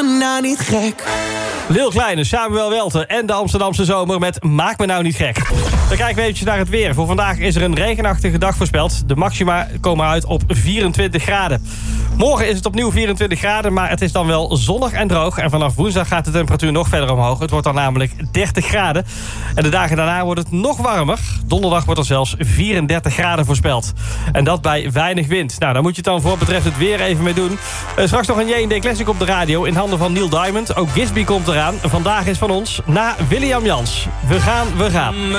me nou niet gek. Lil Kleine, Samuel Welten en de Amsterdamse zomer met Maak me nou niet gek. Dan kijken we eventjes naar het weer. Voor vandaag is er een regenachtige dag voorspeld. De maxima komen uit op 24 graden. Morgen is het opnieuw 24 graden, maar het is dan wel zonnig en droog. En vanaf woensdag gaat de temperatuur nog verder omhoog. Het wordt dan namelijk 30 graden. En de dagen daarna wordt het nog warmer. Donderdag wordt er zelfs 34 graden voorspeld. En dat bij weinig wind. Nou, daar moet je het dan voor betreft het weer even mee doen. Straks nog een J&D Classic op de radio in handen van Neil Diamond. Ook Gisby komt eraan. Vandaag is van ons na William Jans. We gaan.